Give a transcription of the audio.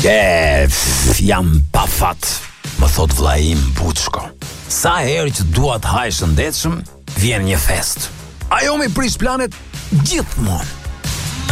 Jam pa fat, më thot vllai im Buçko. Sa herë që dua të haj shëndetshëm, vjen një fest. Ajo mi prish planet gjithmonë.